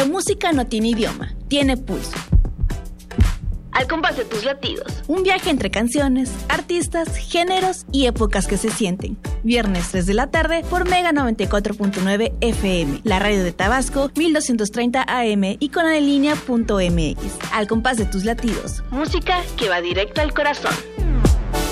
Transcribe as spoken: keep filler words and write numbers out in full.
La música no tiene idioma, tiene pulso. Al compás de tus latidos. Un viaje entre canciones, artistas, géneros y épocas que se sienten. Viernes tres de la tarde por Mega noventa y cuatro punto nueve F M, la radio de Tabasco, mil doscientos treinta A M y con adelinea punto M X. Al compás de tus latidos. Música que va directo al corazón.